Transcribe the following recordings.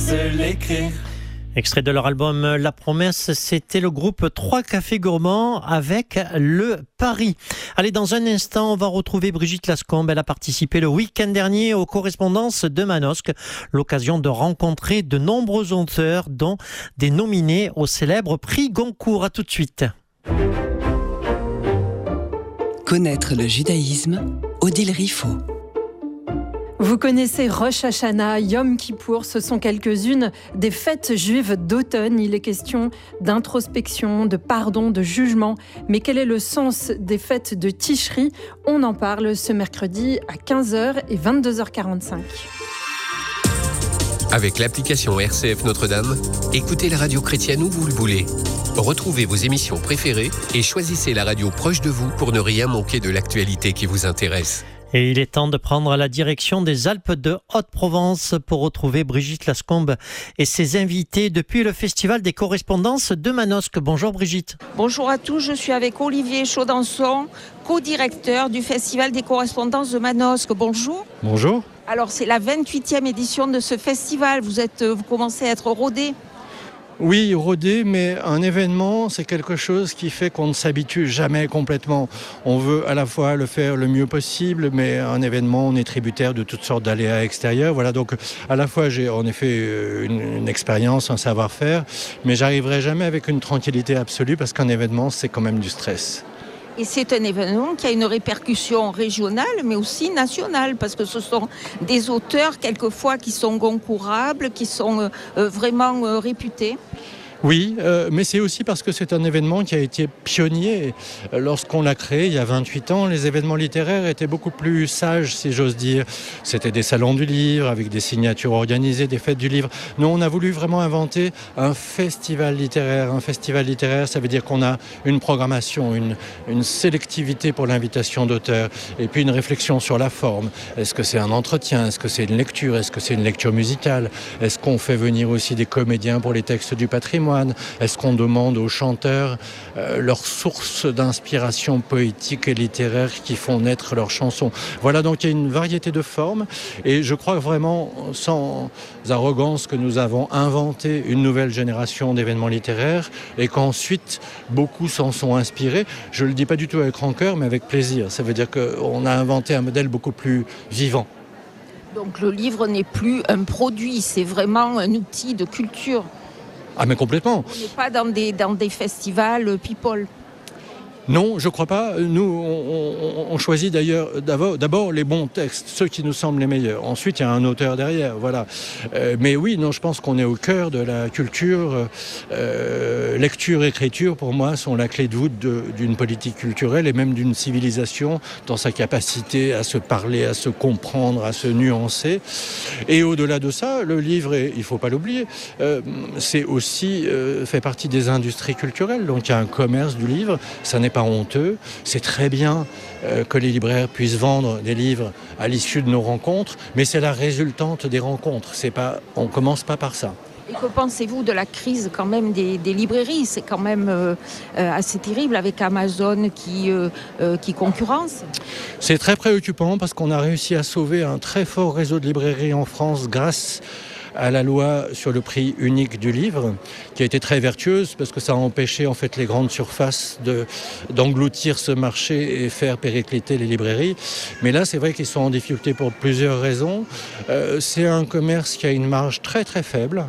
j'ose l'écrire. Extrait de leur album La Promesse, c'était le groupe 3 Cafés Gourmands avec le Paris. Allez, dans un instant, on va retrouver Brigitte Lascombe. Elle a participé le week-end dernier aux correspondances de Manosque. L'occasion de rencontrer de nombreux auteurs, dont des nominés au célèbre prix Goncourt. À tout de suite. Connaître le judaïsme, Odile Riffaut. Vous connaissez Rosh Hashanah, Yom Kippour, ce sont quelques-unes des fêtes juives d'automne. Il est question d'introspection, de pardon, de jugement. Mais quel est le sens des fêtes de Tishri ? On en parle ce mercredi à 15h et 22h45. Avec l'application RCF Notre-Dame, écoutez la radio chrétienne où vous le voulez. Retrouvez vos émissions préférées et choisissez la radio proche de vous pour ne rien manquer de l'actualité qui vous intéresse. Et il est temps de prendre la direction des Alpes de Haute-Provence pour retrouver Brigitte Lascombe et ses invités depuis le Festival des correspondances de Manosque. Bonjour Brigitte. Bonjour à tous, je suis avec Olivier Chaudançon, co-directeur du Festival des correspondances de Manosque. Bonjour. Bonjour. Alors c'est la 28e édition de ce festival, vous commencez à être rodé. Oui, rodé, mais un événement, c'est quelque chose qui fait qu'on ne s'habitue jamais complètement. On veut à la fois le faire le mieux possible, mais un événement, on est tributaire de toutes sortes d'aléas extérieurs. Voilà, donc à la fois j'ai en effet une expérience, un savoir-faire, mais j'arriverai jamais avec une tranquillité absolue parce qu'un événement, c'est quand même du stress. Et c'est un événement qui a une répercussion régionale, mais aussi nationale, parce que ce sont des auteurs, quelquefois, qui sont goncourables, qui sont vraiment réputés. Oui, mais c'est aussi parce que c'est un événement qui a été pionnier. Lorsqu'on l'a créé il y a 28 ans, les événements littéraires étaient beaucoup plus sages, si j'ose dire. C'était des salons du livre, avec des signatures organisées, des fêtes du livre. Nous, on a voulu vraiment inventer un festival littéraire. Un festival littéraire, ça veut dire qu'on a une programmation, une sélectivité pour l'invitation d'auteurs, et puis une réflexion sur la forme. Est-ce que c'est un entretien ? Est-ce que c'est une lecture ? Est-ce que c'est une lecture musicale ? Est-ce qu'on fait venir aussi des comédiens pour les textes du patrimoine ? Est-ce qu'on demande aux chanteurs leurs sources d'inspiration poétique et littéraire qui font naître leurs chansons ? Voilà, donc il y a une variété de formes et je crois vraiment, sans arrogance, que nous avons inventé une nouvelle génération d'événements littéraires et qu'ensuite beaucoup s'en sont inspirés. Je ne le dis pas du tout avec rancœur, mais avec plaisir. Ça veut dire qu'on a inventé un modèle beaucoup plus vivant. Donc le livre n'est plus un produit, c'est vraiment un outil de culture. Ah mais complètement. On n'est pas dans des festivals people. Non, je crois pas. Nous, on choisit d'ailleurs d'abord les bons textes, ceux qui nous semblent les meilleurs. Ensuite, il y a un auteur derrière, voilà. Mais oui, non, je pense qu'on est au cœur de la culture. Lecture, écriture, pour moi, sont la clé de voûte d'une politique culturelle et même d'une civilisation dans sa capacité à se parler, à se comprendre, à se nuancer. Et au-delà de ça, le livre, il faut pas l'oublier, c'est aussi fait partie des industries culturelles. Donc il y a un commerce du livre. Ça n'est pas honteux. C'est très bien que les libraires puissent vendre des livres à l'issue de nos rencontres, mais c'est la résultante des rencontres. On ne commence pas par ça. Et que pensez-vous de la crise quand même des librairies ? C'est quand même assez terrible avec Amazon qui concurrence. C'est très préoccupant parce qu'on a réussi à sauver un très fort réseau de librairies en France grâce à la loi sur le prix unique du livre, qui a été très vertueuse parce que ça a empêché en fait les grandes surfaces d'engloutir ce marché et faire péricliter les librairies. Mais là, c'est vrai qu'ils sont en difficulté pour plusieurs raisons. C'est un commerce qui a une marge très très faible.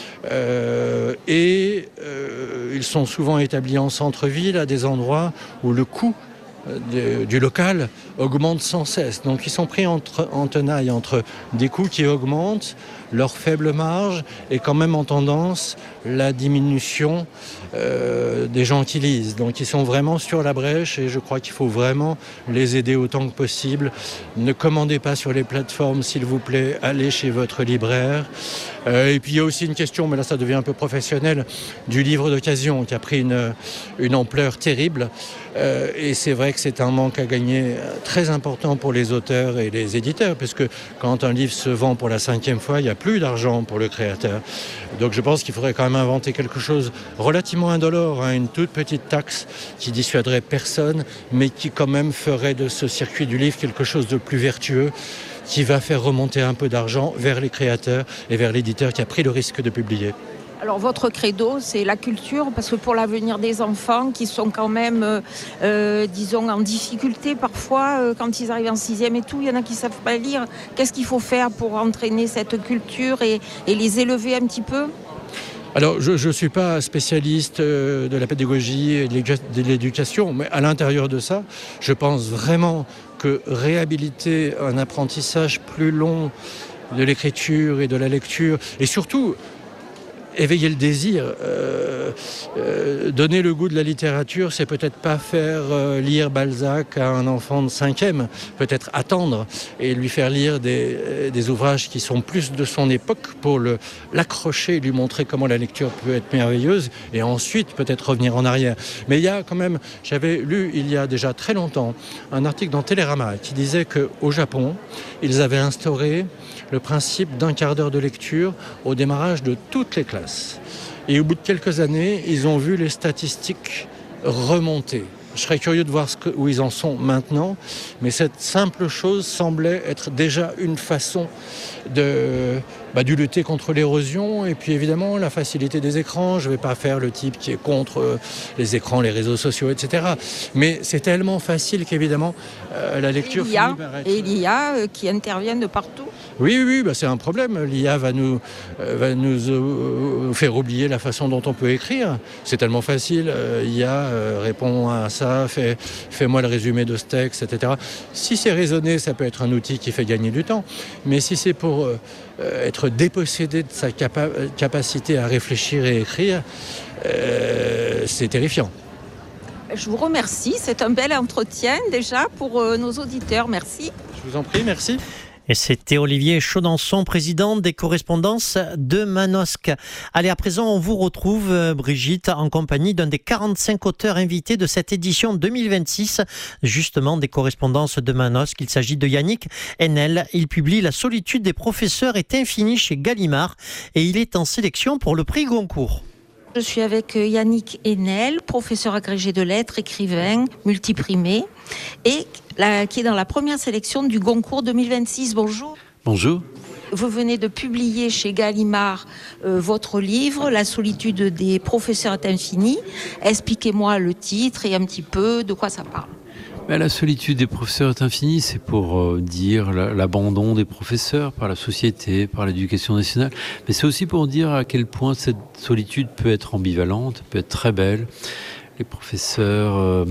Ils sont souvent établis en centre-ville, à des endroits où le coût du local augmente sans cesse. Donc ils sont pris en tenaille entre des coûts qui augmentent, leur faible marge et quand même en tendance la diminution des gens qui lisent. Donc ils sont vraiment sur la brèche et je crois qu'il faut vraiment les aider autant que possible. Ne commandez pas sur les plateformes, s'il vous plaît, allez chez votre libraire. Et puis il y a aussi une question, mais là ça devient un peu professionnel, du livre d'occasion qui a pris une ampleur terrible. Et c'est vrai que c'est un manque à gagner très important pour les auteurs et les éditeurs, puisque quand un livre se vend pour la 5e fois, il y a plus d'argent pour le créateur. Donc je pense qu'il faudrait quand même inventer quelque chose relativement indolore, une toute petite taxe qui dissuaderait personne, mais qui quand même ferait de ce circuit du livre quelque chose de plus vertueux, qui va faire remonter un peu d'argent vers les créateurs et vers l'éditeur qui a pris le risque de publier. Alors votre credo, c'est la culture, parce que pour l'avenir des enfants qui sont quand même, disons, en difficulté parfois, quand ils arrivent en 6e et tout, il y en a qui ne savent pas lire. Qu'est-ce qu'il faut faire pour entraîner cette culture et les élever un petit peu ? Alors, je ne suis pas spécialiste de la pédagogie et de l'éducation, mais à l'intérieur de ça, je pense vraiment que réhabiliter un apprentissage plus long de l'écriture et de la lecture, et surtout éveiller le désir, donner le goût de la littérature, c'est peut-être pas faire lire Balzac à un enfant de 5e, peut-être attendre et lui faire lire des ouvrages qui sont plus de son époque pour l'accrocher, lui montrer comment la lecture peut être merveilleuse et ensuite peut-être revenir en arrière. Mais il y a quand même, j'avais lu il y a déjà très longtemps un article dans Télérama qui disait qu'au Japon, ils avaient instauré le principe d'un quart d'heure de lecture au démarrage de toutes les classes. Et au bout de quelques années, ils ont vu les statistiques remonter. Je serais curieux de voir où ils en sont maintenant, mais cette simple chose semblait être déjà une façon de lutter contre l'érosion et puis évidemment la facilité des écrans. Je ne vais pas faire le type qui est contre les écrans, les réseaux sociaux, etc. Mais c'est tellement facile qu'évidemment la lecture finit par être... Et l'IA qui intervient de partout. Oui, c'est un problème. L'IA va nous faire oublier la façon dont on peut écrire. C'est tellement facile. IA répond à ça, fais-moi le résumé de ce texte, etc. Si c'est raisonné, ça peut être un outil qui fait gagner du temps. Mais si c'est pour être dépossédé de sa capacité à réfléchir et écrire, c'est terrifiant. Je vous remercie. C'est un bel entretien déjà pour nos auditeurs. Merci. Je vous en prie, merci. Et c'était Olivier Chaudenson, président des correspondances de Manosque. Allez, à présent, on vous retrouve, Brigitte, en compagnie d'un des 45 auteurs invités de cette édition 2026, justement des correspondances de Manosque. Il s'agit de Yannick Haenel. Il publie La solitude des professeurs est infinie chez Gallimard et il est en sélection pour le prix Goncourt. Je suis avec Yannick Haenel, professeur agrégé de lettres, écrivain, multiprimé, et qui est dans la première sélection du Goncourt 2026. Bonjour. Bonjour. Vous venez de publier chez Gallimard votre livre, La solitude des professeurs est infinie. Expliquez-moi le titre et un petit peu de quoi ça parle. La solitude des professeurs est infinie, c'est pour dire l'abandon des professeurs par la société, par l'éducation nationale. Mais c'est aussi pour dire à quel point cette solitude peut être ambivalente, peut être très belle. Les professeurs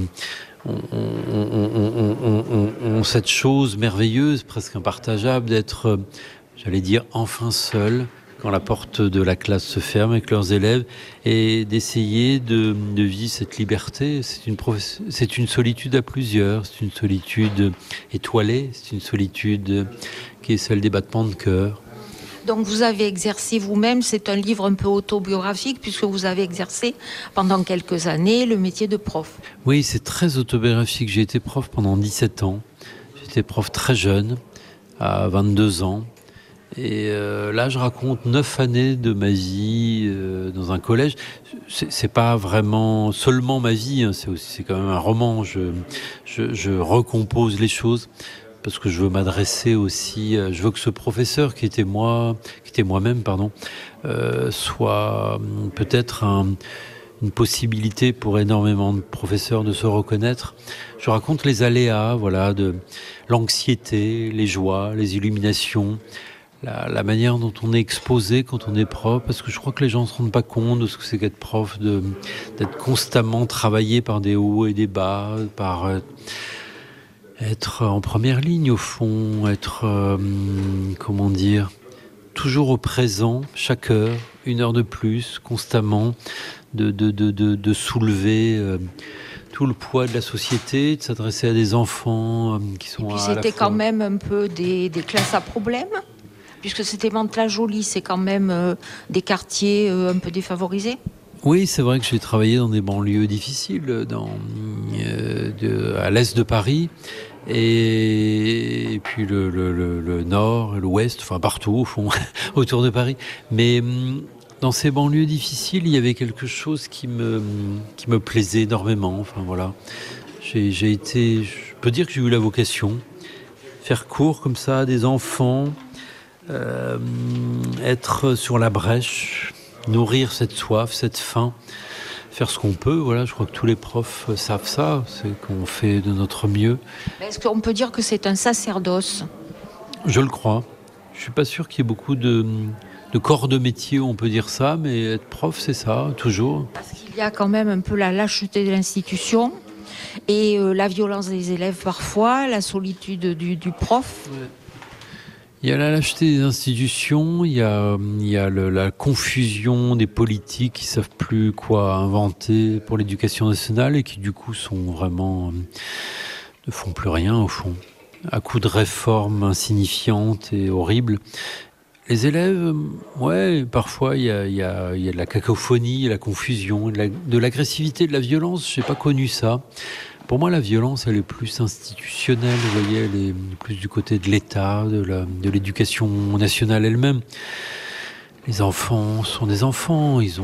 ont cette chose merveilleuse, presque impartageable, d'être, j'allais dire, enfin seuls quand la porte de la classe se ferme avec leurs élèves et d'essayer de vivre cette liberté. C'est une solitude à plusieurs, c'est une solitude étoilée, c'est une solitude qui est celle des battements de cœur. Donc vous avez exercé vous-même, c'est un livre un peu autobiographique puisque vous avez exercé pendant quelques années le métier de prof. Oui, c'est très autobiographique. J'ai été prof pendant 17 ans. J'étais prof très jeune, à 22 ans. Et là, je raconte 9 années de ma vie dans un collège. C'est pas vraiment seulement ma vie, c'est quand même un roman. Je recompose les choses parce que je veux m'adresser aussi. Je veux que ce professeur qui était moi-même, soit peut-être une possibilité pour énormément de professeurs de se reconnaître. Je raconte les aléas, de l'anxiété, les joies, les illuminations. La manière dont on est exposé quand on est prof, parce que je crois que les gens ne se rendent pas compte de ce que c'est qu'être prof, d'être constamment travaillé par des hauts et des bas, par être en première ligne au fond, être, toujours au présent, chaque heure, 1 heure de plus, constamment, de soulever tout le poids de la société, de s'adresser à des enfants qui sont à la fois... Et puis c'était quand même un peu des classes à problème, puisque c'était Mantes-la-Jolie, c'est quand même des quartiers un peu défavorisés. Oui, c'est vrai que j'ai travaillé dans des banlieues difficiles, à l'est de Paris. Et puis le nord, l'ouest, enfin partout au fond, autour de Paris. Mais dans ces banlieues difficiles, il y avait quelque chose qui me plaisait énormément. Enfin voilà, je peux dire que j'ai eu la vocation, faire cours comme ça à des enfants, être sur la brèche, nourrir cette soif, cette faim. Faire ce qu'on peut, voilà, je crois que tous les profs savent ça, c'est qu'on fait de notre mieux. Est-ce qu'on peut dire que c'est un sacerdoce ? Je le crois. Je suis pas sûr qu'il y ait beaucoup de corps de métier où on peut dire ça, mais être prof, c'est ça, toujours. Parce qu'il y a quand même un peu la lâcheté de l'institution et la violence des élèves parfois, la solitude du prof. Ouais. Il y a la lâcheté des institutions, il y a la confusion des politiques qui savent plus quoi inventer pour l'éducation nationale et qui du coup sont vraiment ne font plus rien au fond, à coup de réformes insignifiantes et horribles. Les élèves, ouais, parfois il y a de la cacophonie, de la confusion, de l'agressivité, de la violence. J'ai pas connu ça. Pour moi, la violence, elle est plus institutionnelle, vous voyez, elle est plus du côté de l'État, de l'éducation nationale elle-même. Les enfants sont des enfants, ils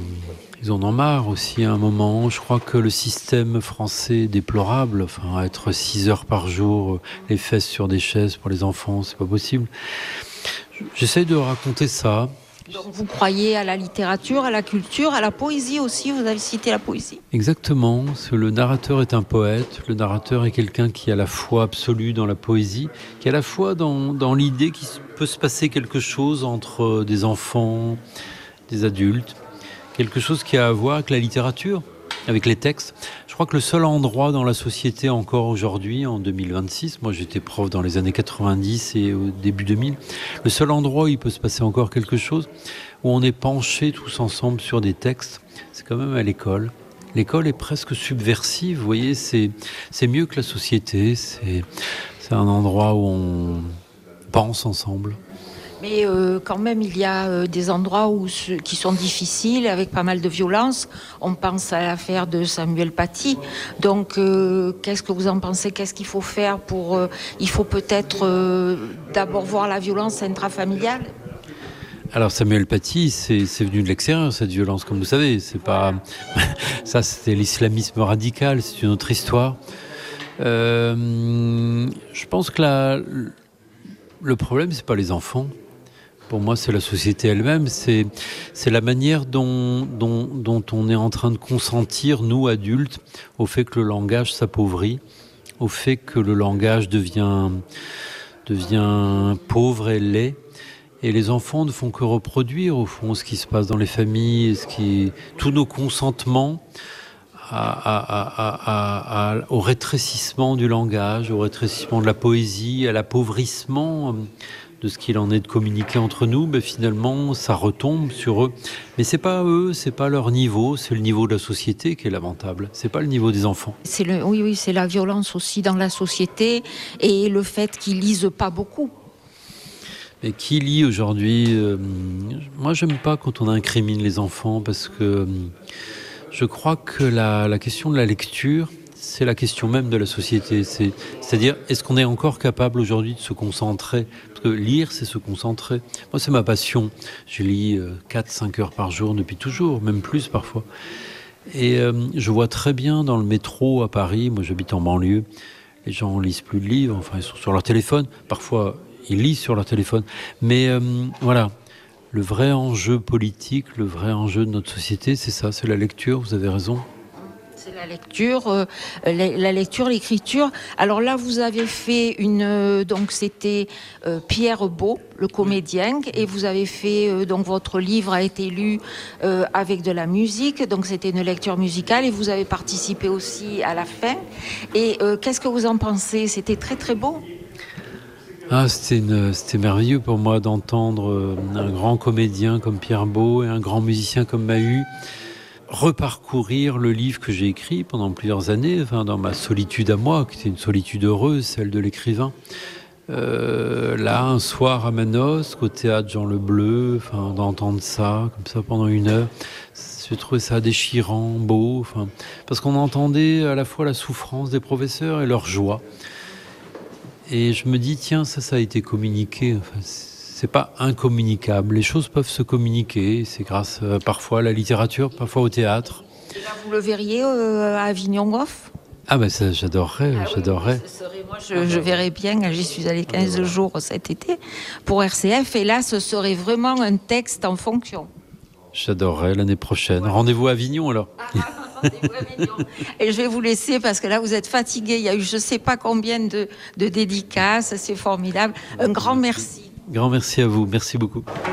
en ont marre aussi à un moment. Je crois que le système français est déplorable. Enfin, être 6 heures par jour, les fesses sur des chaises pour les enfants, c'est pas possible. J'essaie de raconter ça. Donc vous croyez à la littérature, à la culture, à la poésie aussi, vous avez cité la poésie. Exactement, le narrateur est un poète, le narrateur est quelqu'un qui a la foi absolue dans la poésie, qui a la foi dans l'idée qu'il peut se passer quelque chose entre des enfants, des adultes, quelque chose qui a à voir avec la littérature, avec les textes. Je crois que le seul endroit dans la société encore aujourd'hui, en 2026, moi j'étais prof dans les années 90 et au début 2000, le seul endroit où il peut se passer encore quelque chose, où on est penchés tous ensemble sur des textes, c'est quand même à l'école. L'école est presque subversive, vous voyez, c'est mieux que la société, c'est un endroit où on pense ensemble. Mais quand même, il y a des endroits qui sont difficiles, avec pas mal de violence. On pense à l'affaire de Samuel Paty. Donc, qu'est-ce que vous en pensez ? Qu'est-ce qu'il faut faire pour... il faut peut-être d'abord voir la violence intrafamiliale ? Alors Samuel Paty, c'est venu de l'extérieur, cette violence, comme vous savez. C'est pas... Ça, c'était l'islamisme radical, c'est une autre histoire. Je pense que le problème, c'est pas les enfants. Pour moi, c'est la société elle-même, c'est la manière dont on est en train de consentir, nous, adultes, au fait que le langage s'appauvrit, au fait que le langage devient pauvre et laid. Et les enfants ne font que reproduire, au fond, ce qui se passe dans les familles, tous nos consentements au rétrécissement du langage, au rétrécissement de la poésie, à l'appauvrissement de ce qu'il en est de communiquer entre nous, mais finalement, ça retombe sur eux. Mais c'est pas eux, c'est pas leur niveau, c'est le niveau de la société qui est lamentable. C'est pas le niveau des enfants. Oui, c'est la violence aussi dans la société et le fait qu'ils lisent pas beaucoup. Mais qui lit aujourd'hui moi, j'aime pas quand on incrimine les enfants parce que je crois que la question de la lecture, c'est la question même de la société. C'est-à-dire, est-ce qu'on est encore capable aujourd'hui de se concentrer ? Parce que lire, c'est se concentrer. Moi, c'est ma passion. Je lis 4-5 heures par jour depuis toujours, même plus parfois. Et je vois très bien dans le métro à Paris, moi j'habite en banlieue, les gens lisent plus de livres, enfin ils sont sur leur téléphone. Parfois, ils lisent sur leur téléphone. Mais voilà, le vrai enjeu politique, le vrai enjeu de notre société, c'est ça, c'est la lecture, vous avez raison. C'est la lecture, l'écriture. Alors là, vous avez fait donc c'était Pierre Beau, le comédien, et vous avez fait donc votre livre a été lu avec de la musique, donc c'était une lecture musicale, et vous avez participé aussi à la fin. Et qu'est-ce que vous en pensez ? C'était très très beau. C'était merveilleux pour moi d'entendre un grand comédien comme Pierre Beau et un grand musicien comme Mahut reparcourir le livre que j'ai écrit pendant plusieurs années, dans ma solitude à moi, qui était une solitude heureuse, celle de l'écrivain. Là, un soir à Manosque, au théâtre Jean Le Bleu, d'entendre ça, comme ça, pendant 1 heure, j'ai trouvé ça déchirant, beau, parce qu'on entendait à la fois la souffrance des professeurs et leur joie. Et je me dis, tiens, ça a été communiqué. Enfin, c'est pas incommunicable. Les choses peuvent se communiquer. C'est grâce parfois à la littérature, parfois au théâtre. Et là, vous le verriez à Avignon Off ? Ah ben ça, j'adorerais. Moi, je verrais bien, j'y suis allée 15 jours cet été pour RCF, et là, ce serait vraiment un texte en fonction. J'adorerais l'année prochaine. Ouais. Rendez-vous à Avignon alors. Rendez-vous à Avignon. Et je vais vous laisser parce que là, vous êtes fatigués. Il y a eu je ne sais pas combien de dédicaces, c'est formidable. Un grand merci. Grand merci à vous, merci beaucoup.